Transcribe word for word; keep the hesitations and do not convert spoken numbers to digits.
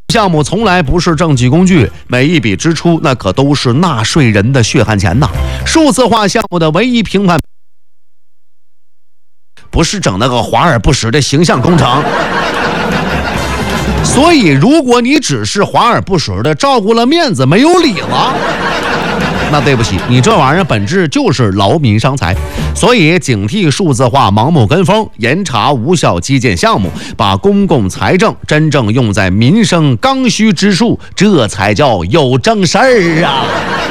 项目从来不是政绩工具，每一笔支出那可都是纳税人的血汗钱呐。数字化项目的唯一评判不是整那个华而不实的形象工程。所以如果你只是华而不实的照顾了面子没有理了，那对不起，你这玩意儿本质就是劳民伤财。所以警惕数字化盲目跟风，严查无效基建项目，把公共财政真正用在民生刚需之处，这才叫有正事儿啊。